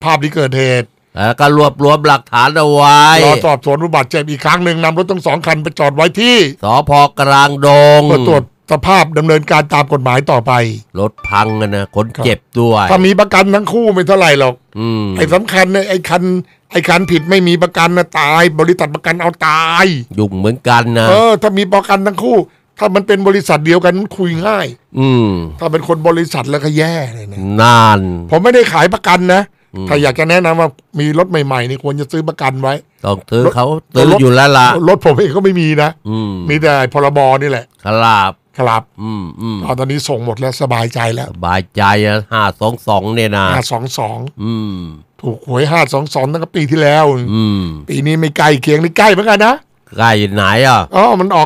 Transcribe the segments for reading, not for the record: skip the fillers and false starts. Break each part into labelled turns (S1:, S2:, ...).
S1: ภาพที่เกิดเหตุ
S2: แล้วก็รวบรวมหลักฐานเอาไว้
S1: รอสอบสวนผู้บาดเจ็บอีกครั้งหนึ่งนำรถทั้ง2 คันไปจอดไว้ที่
S2: สภ.กลางดง
S1: เพื่อตรวจสภาพดำเนินการตามกฎหมายต่อไป
S2: รถพังนะคนเจ็บด้วย
S1: ถ้ามีประกันทั้งคู่ไม่เท่าไหร่หรอกไอ้สำคัญเนี่ยไอ้คันผิดไม่มีประกันนะตายบริษัทประกันเอาตาย
S2: ยุ่งเหมือนกันนะ
S1: ถ้ามีประกันทั้งคู่ถ้ามันเป็นบริษัทเดียวกันคุยง่ายถ้าเป็นคนบริษัทแล้วก็แย่เลยนะ
S2: นาน
S1: ผมไม่ได้ขายประกันนะถ้าอยากจะแนะนำว่ามีรถใหม่ๆนี่ควรจะซื้อประกันไว้
S2: ต้องซื้อเขาซื้ออยู่แล้วล่ะ
S1: รถผมเองก็ไม่มีนะมีแต่พรบนี่แหละ
S2: ครับ
S1: ตอนนี้ส่งหมดแล้วสบายใจแล้ว
S2: สบายใจ522เนี่ยนะ
S1: 522ถูกหวย522ตั้งแต่ปีที่แล้วปีนี้ไม่ใกล้เคียงนี่ใกล้เหมือนกันนะ
S2: ใกล้ไหน
S1: มันออก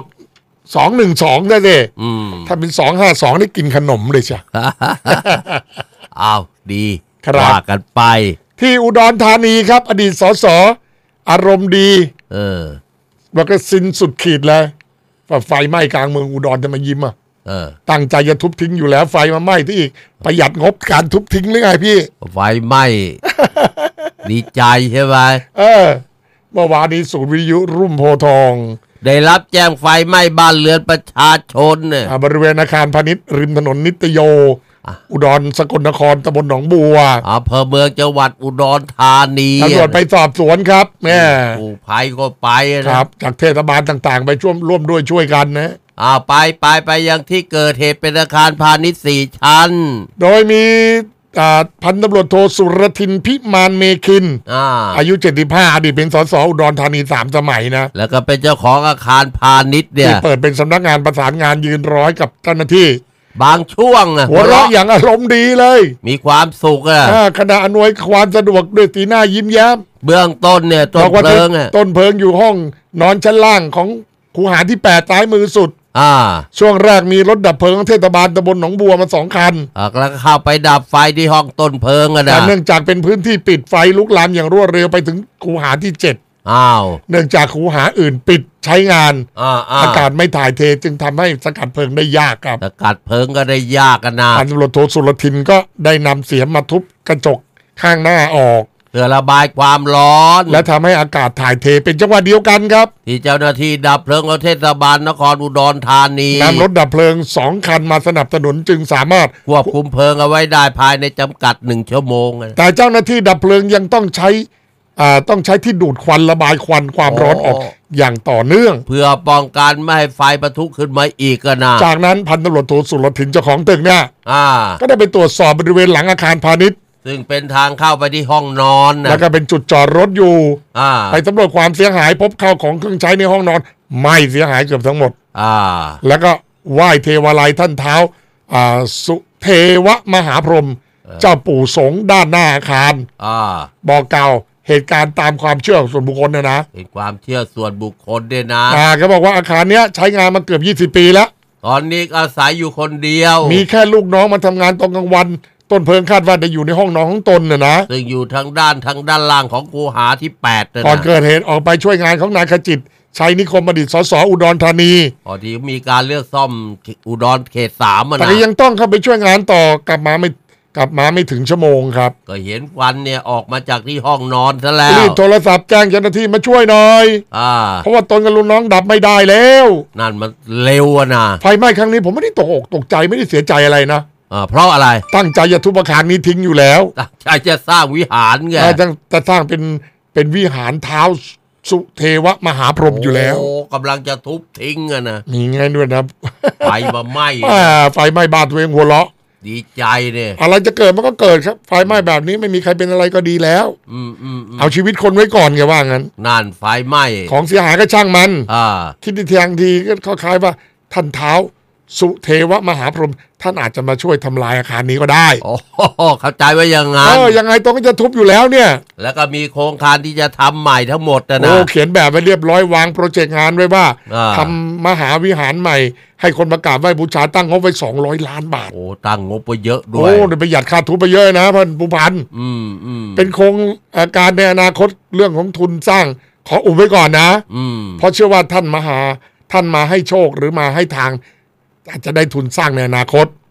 S1: 212ได้เลยถ้าเป็น252ได้กินขนมเลยจ้ะ
S2: อ้าวดีว่ากันไป
S1: ที่อุดรธานีครับอดีตสสอารมณ์ดีว่าก็สิ้นสุดขีดเลยไฟไหม้กลางเมืองอุดรจะมายิ้มตั้งใจจะทุบทิ้งอยู่แล้วไฟมาไหม้ที่อีกประหยัดงบการทุบทิ้งหรือไงพี่
S2: ไฟไหม้ ดีใจใช่ไหม
S1: เมื่อวานนี้ศูนย์วิทยุรุ่มโพทอง
S2: ได้รับแจ้งไฟไหม้บ้านเรือนประชาชน
S1: บริเวณอาคารพาณิชย์ริมถนนนิตโยอุดรสกลนครตำบลหนองบัว
S2: อำเภอเมืองจังหวัดอุดรธานี
S1: ตำรวจไปสอบสวนครับแม่
S2: กู้ภัยก็ไป
S1: นะครับจากเทศบาลต่างๆไปร่วมด้วยช่วยกันนะ
S2: ไปยังที่เกิดเหตุเป็นอาคารพาณิชย์4 ชั้น
S1: โดยมีพันตำรวจโทสุรทินพิมานเมคินอายุ75อดีตเป็นสสอุดรธานี3 สมัยนะ
S2: แล้วก็เป็นเจ้าของอาคารพาณิชย์เนี่ย
S1: ที่เปิดเป็นสำนักงานประสานงานยืนร้อยกับเจ้าหน้าที่
S2: บางช่วง
S1: หัวเราะอย่างอารมณ์ดีเลย
S2: มีความสุข
S1: ขณะอำนวยความสะดวกด้วยสีหน้ายิ้มแย้ม
S2: เบื้องต้นเนี่ยต้นเพลิง
S1: อยู่ห้องนอนชั้นล่างของคูหาที่8ซ้ายมือสุดช่วงแรกมีรถดับเพลิงเทศบาลตำบลหนองบัวมา2 คัน
S2: แล้วเข้าไปดับไฟที่ห้องต้นเพลิง
S1: แต่เนื่องจากเป็นพื้นที่ปิดไฟลุกลามอย่างรวดเร็วไปถึงคูหาที่7เนื่องจากคูหาอื่นปิดใช้งานอากาศไม่ถ่ายเทจึงทำให้สกัดเพลิงได้ยากครับ
S2: สกัดเพลิงก็ได้ยากกันนะ
S1: พันตำรวจโทสุรทินก็ได้นำเสียมมาทุบกระจกข้างหน้าออก
S2: เพื่อระบายความร้อน
S1: และทำให้อากาศถ่ายเทเป็นจังหวะเดียวกันครับ
S2: ที่เจ้าหน้าที่ดับเพลิงของเทศบาลนครอุดรธานี
S1: นำรถดับเพลิง2 คันมาสนับสนุนจึงสามารถ
S2: ควบคุมเพลิงเอาไว้ได้ภายในจำกัด1 ชั่วโมง
S1: แต่เจ้าหน้าที่ดับเพลิงยังต้องใช้ที่ดูดควันระบายควันความร้อนออกอย่างต่อเนื่อง
S2: เพื่อป้องกันไม่ให้ไฟปะทุขึ้นมาอีกนะ
S1: จากนั้นพันตำรวจโทสุรทินเจ้าของตึกเนี่ยก็ได้ไปตรวจสอบบริเวณหลังอาคารพาณิชย์
S2: ซึ่งเป็นทางเข้าไปที่ห้องนอน
S1: แล้วก็เป็นจุดจอดรถอยู่ไปสำรวจความเสียหายพบข้าวของเครื่องใช้ในห้องนอนไม่เสียหายเกือบทั้งหมดแล้วก็ไหว้เทวาลัยท่านเท้าสุเทวมหาพรหมเจ้าปู่สงฆ์ด้านหน้าอาคารบอกกล่าวเหตุการณ์ตามความเชื่อส่วนบุคคลนะ
S2: เป็นความเชื่อส่วนบุคคลด้วยนะ
S1: เขาบอกว่าอาคารเนี้ยใช้งานมาเกือบ20 ปีแล้ว
S2: ตอนนี้อาศัยอยู่คนเดียว
S1: มีแค่ลูกน้องมาทำงานตอนกลางวันต้นเพลิงคาดว่าจะอยู่ในห้องนอนของตนนะ
S2: ซึ่งอยู่ทางด้านล่างของคูหาที่8นะ
S1: ก่อนเกิดเหตุออกไปช่วยงานของนายขจิตชัยนิคมอดีตสสอุดรธานี
S2: ที่มีการเลือกซ่อมอุดรเขต3
S1: แต่ยังต้องเข้าไปช่วยงานต่อกลับมาไม่ถึงชั่วโมงครับ
S2: ก็เห็นควันเนี่ยออกมาจากที่ห้องนอนซะแล้ว
S1: รีบโทรศัพท์แจ้งเจ้าหน้าที่มาช่วยหน่อยเพราะว่าตนกับลูกน้องดับไม่ได้แล้ว
S2: นั่นมันเร็วนะ
S1: ไฟไหม้ครั้งนี้ผมไม่ได้ตกอกตกใจไม่ได้เสียใจอะไรนะ
S2: เพราะอะไร
S1: ตั้งใจจะทุบอาคารนี้ทิ้งอยู่แล้ว
S2: ตั้งใจจะสร้างวิหารไง
S1: จะสร้างเป็นวิหารเท้าสุเทวมหาพรหมอยู่แล้ว
S2: กำลังจะทุบทิ้งนะ
S1: มีไงด้วยนะ
S2: ไฟมาไหม้
S1: ไฟไหม้บ้านตัวเองหัวเราะ
S2: ดีใจเนี่ย
S1: อะไรจะเกิดมันก็เกิดครับไฟไหม้แบบนี้ไม่มีใครเป็นอะไรก็ดีแล้วเอาชีวิตคนไว้ก่อนแกว่างั้น
S2: นั่นไฟไหม้
S1: ของเสียหายก็ช่างมันคิดในทางทีก็คล้ายว่าท่านเท้าสุเทวมหาพรหมท่านอาจจะมาช่วยทำลายอาคารนี้ก็ได้
S2: โอ้เข้าใจว่ายังไง
S1: ยังไงต้องก็จะทุบอยู่แล้วเนี่ย
S2: แล้วก็มีโครงการที่จะทำใหม่ทั้งหมดนะ
S1: เขียนแบบไว้เรียบร้อยวางโปรเจกต์งานไว้ว่าทำมหาวิหารใหม่ให้คนมากราบไหว้บูชาตั้งงบไว้200 ล้านบาท
S2: ตั้งงบไปเยอะด้วย
S1: ประหยัดค่าทุบไปเยอะนะพันผู้พันเป็นโครงการในอนาคตเรื่องของทุนสร้างขออุบไว้ก่อนนะเพราะเชื่อว่าท่านมาให้โชคหรือมาให้ทางอาจจะได้ทุนสร้างในอนาคต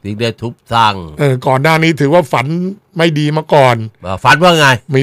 S2: ถึงได้ทุบสร้าง
S1: ก่อนหน้านี้ถือว่าฝันไม่ดีมาก่อน
S2: ฝันว่าไง